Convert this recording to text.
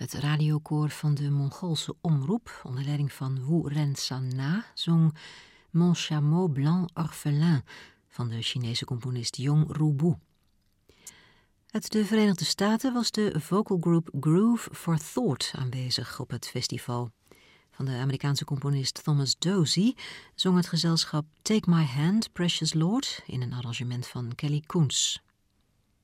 Het radiokoor van de Mongoolse omroep, onder leiding van Wu Ren-san Na, zong Mon chameau blanc orphelin van de Chinese componist Yong Rubu. Uit de Verenigde Staten was de vocal group Groove for Thought aanwezig op het festival. Van de Amerikaanse componist Thomas Dozy zong het gezelschap Take My Hand, Precious Lord in een arrangement van Kelly Koens.